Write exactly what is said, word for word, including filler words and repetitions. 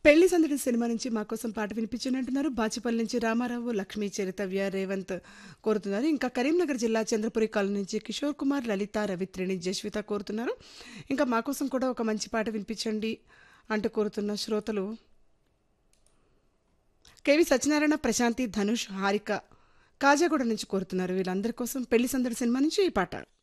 పెళ్లి సందడి సినిమా నుంచి మా కోసం పాట వినిపించనంటున్నారు. బాచిపల్లి నుంచి రామారావు, లక్ష్మీ, చరితవ్య, రేవంత్ కోరుతున్నారు. ఇంకా కరీంనగర్ జిల్లా చంద్రపురి కాలనీ నుంచి కిషోర్ కుమార్, లలిత, రవిత్రిణి, జస్విత కోరుతున్నారు. ఇంకా మా కోసం కూడా ఒక మంచి పాట వినిపించండి అంటూ కోరుతున్న శ్రోతలు కేవి సత్యనారాయణ, ప్రశాంతి, ధనుష్, హారిక కాజాగూడ నుంచి కోరుతున్నారు. వీళ్ళందరి కోసం పెళ్లి సందడి సినిమా నుంచి ఈ పాట.